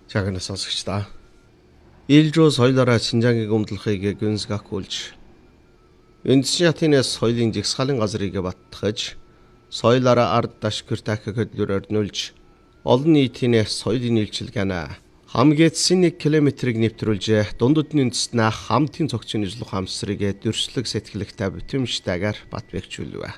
Жагнаа сонсогчдаа. Илжүү соёлоороо Шинжаангийн гомдлохыг гүнзгийхүүлж, үндсэн шатынаас соёлын жигсаалын газрыг баттгаж, соёлоороо ард даш гүртэх хөдлөөр өрнүүлж, олон нийтийн соёлын үйлчилгээнэ хамгийн эцсийн 1 км-ийг нэвтрүүлж, дундудны үндэстнээ хамтын цогцын нийслэх хамсрыг дөрслөг сэтгэлэгтэй бүтэмжтэйгээр бат бэхжүүлвэ.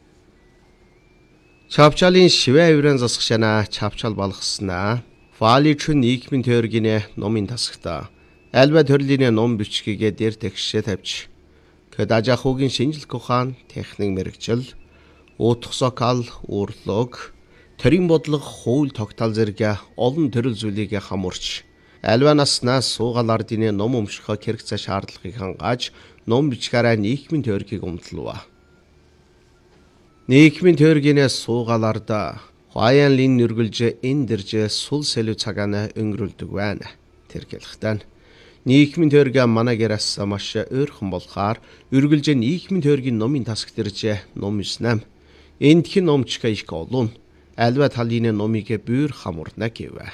Чавчалын шивэ авиран засгшана чавчал балгаснаа Фаличүн нийгмийн теорийн номын тасагта альва төрлийн ном бичгийг дээр тэгшээ тавьж кэдажахугийн шинжилгээ ухаан техник мэрэгжил утгасокал урлог төрийн бодлого хууль тогтоол зэрэг олон төрөл зүйлийг хамуурч альва наснаас суугаал ардын ном өмших хэрэгцээ шаардлагыг хангааж ном бичгээрээ нийгмийн теорийг өмдлөв. Нийгмийн теорийн суугаал арда Хаяанлын нэргэлж энэ дэрж сул сэлүү цагаана өнгөрүүлдэг байна. Тэр хэлэхдээ нийгмийн теория манагераас маш ойрхон болохоор үргэлж нийгмийн теорийн номын тасаг дэрж ном 9. Эндхийн номчка их олон альва талын номыг бүр хамурна гэвэ.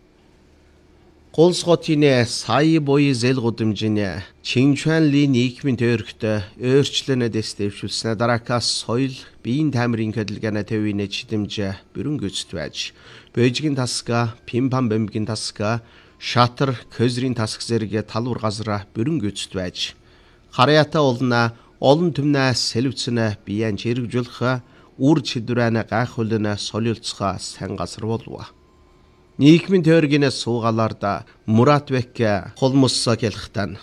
Голсготын сая боёо зэл гудамжин Чинчуанлын нийгмийн теоригт өөрчлөлтөд дэвшүүлснээр дараакаас соёл биеийн тамирын хөдөлгөөнө төвийн чидэмж бүрэн гүйцэд байж Бээжигийн тасга, Пимпам бэмгийн тасга, Шатар, Көзрийн тасг зэрэг талбар газар бүрэн гүйцэд байж харьяата олон түмнээ сэлвцэн биеэн чирэгжүүлэх үр чидвэрэнэ гайхуулна солиулцгаа сайн газар болов. Нийгмийн теорийн суугаалаарда Муратбек холмосса хэлэхдээ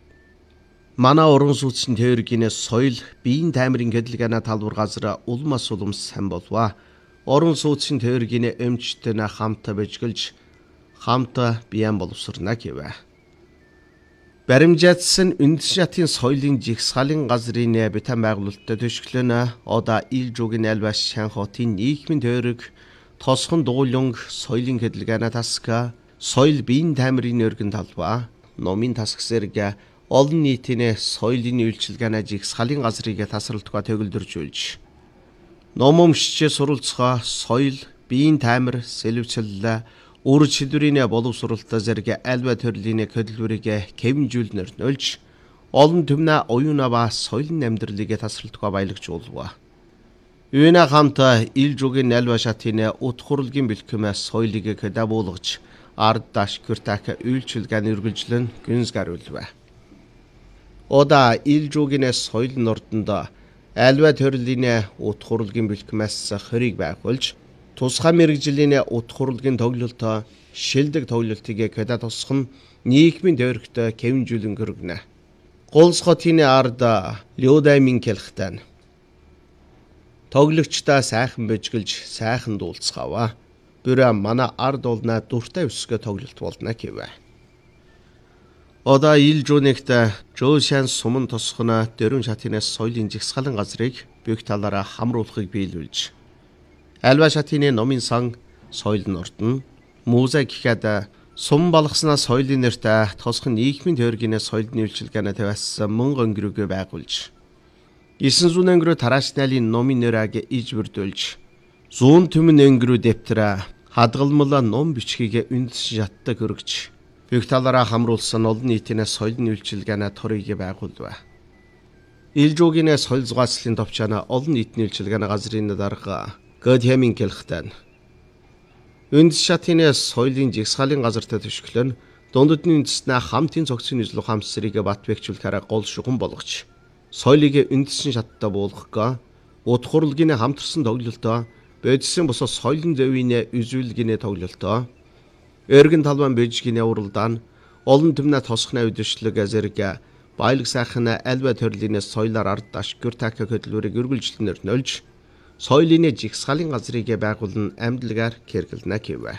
манай уран сууцны теорийн соёл биеийн тамирын хөдөлгөөнө талбар газар улмас сайн болов. Орон сууцны теорийн өмчтөд хамт бэжгэлж хамт биеэн боловсрно гэвэ. Баримжаатсан үндсэн шатын соёлын жигсаалын газрын битэн байгуулалтад төшөглөн одоо Илжүүгийн альбас Шанхотын нийгмийн теориг тосхон дуулунг соёлын хөдөлгөөнө тасга, соёл биеийн тамирын өргөн талбай, номын тасг зэрэг олон нийтийн соёлын үйлчилгээнэ жигсаалын газрыг тасралтгүй төгөлдржүүлж, ном өмшиж суралцгаа соёл, биеийн тамир, сэлвцэл, үр чидвэрийн боловсролт зэрэг альва төрлийн хөдөлгөөрийг хэмжүүлнээр нөлж, олон түмнэ оюуна ба соёлын амьдралыг тасралтгүй баялагжуулва. Үүнэ хамт Илжүүгийн альва шатын утгурлгийн бэлтгэмээс соёлыг кэдабуулгаж ард даш гүртэх үйлчилгээн үргэлжлэн гүнзгийхүүлвэ. Ода Илжүүгийн соёл нордонд альва төрлийн утгурлгийн бэлтгэмээс хориг байгуулж тусгай мэрэгжлийн утгурлгийн тоглолт шилдэг тоглолтыг кэда тусах нь нийгмийн теоригт хэмжүүлэн гөргөнө. Голсготын ард Лёдаймин хэлэхдээ тоглогчдаа сайхан бэжгэлж сайхан дуулцгаава. Бүрэ манай ард олна дуртай өсгөө тоглолт болно гэвэ. Ода Илжүүнэгт Жошан суман тосхоно дөрвөн шатынаас соёлын жигсаалын газрыг бүх талаараа хамруулахыг биелүүлж альва шатын номын сан соёл нордон музей гэхэд сум балгаснаа соёлын нэртэй тосхон нийгмийн теорийн соёлын үйлчилгээнэ тавьсан мөн өнгөрөөгөө байгуулж 900 өнгөрөө тараашнайлын номын нэрийг иж бүрдүүлж 100 түмэн өнгөрөө дэвтэр хадгалмал ном бичгийг үндсэн шаттай хөргөж бүх талаараа хамруулсан олон нийтийн соёлын үйлчилгээнэ торыг байгуулв. Илжүүгийн соёл зугаацлын товчаана олон нийтийн үйлчилгээнэ газрын дарга Гэдхэмин хэлэхдээ үндсэн шатын соёлын жигсаалын газартай төшөглөн дундудны үндэстнээ хамтын цогцын нийслэх хамсрыг бат бэхжүүлэхээр гол шугам болгож соёлыг үндсэн шаттай буулгах, утгурлгийн хамтарсан тоглолтоо, бэжсэн бус соёлын зөвийн үзүүлгийн тоглолтоо, өргөн талбайн бэжгийн уралдаан, олон түмнэ тосхны үдэшлэг зэрэг баялаг сайхан альва төрлийн соёлоор ард даш гүртэх хөдөлгөөрийг үргэлжлэнээр нөлж, соёлын жигсаалын газрыг байгуулан амьдлагаар хэрэглэнэ гэвэ.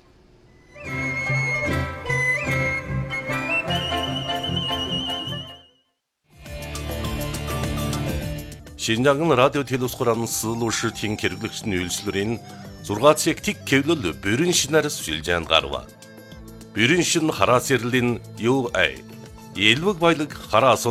Шинжаангын радио телевизээр суулуушийн хэрэглэгчдийн үйлчлэрийн 6 цаг тик кевлэл бүрэн шинээр сүлжээнд гарва. Бүрэн шин хараас ярилын UA. Элвэг баялаг хараа